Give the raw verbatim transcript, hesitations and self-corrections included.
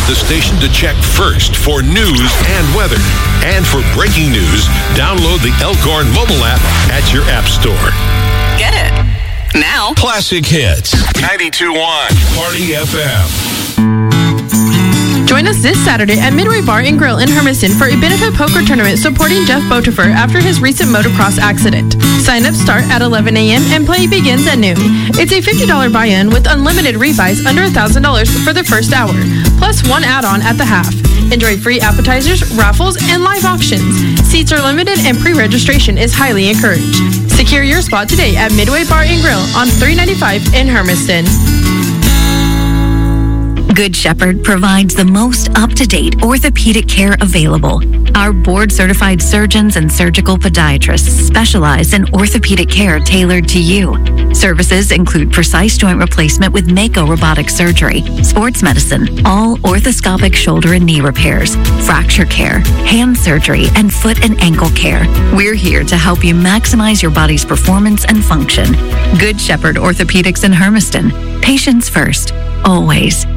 the station to check first for news and weather. And for breaking news, download the Elkhorn mobile app at your app store. Get it now. Classic Hits. ninety-two point one Party F M. Join us this Saturday at Midway Bar and Grill in Hermiston for a benefit poker tournament supporting Jeff Botifer after his recent motocross accident. Sign-ups start at eleven a.m. and play begins at noon. It's a fifty dollars buy-in with unlimited rebuys under one thousand dollars for the first hour, plus one add-on at the half. Enjoy free appetizers, raffles, and live auctions. Seats are limited and pre-registration is highly encouraged. Secure your spot today at Midway Bar and Grill on three ninety-five in Hermiston. Good Shepherd provides the most up-to-date orthopedic care available. Our board-certified surgeons and surgical podiatrists specialize in orthopedic care tailored to you. Services include precise joint replacement with Mako robotic surgery, sports medicine, all orthoscopic shoulder and knee repairs, fracture care, hand surgery, and foot and ankle care. We're here to help you maximize your body's performance and function. Good Shepherd Orthopedics in Hermiston. Patients first, always.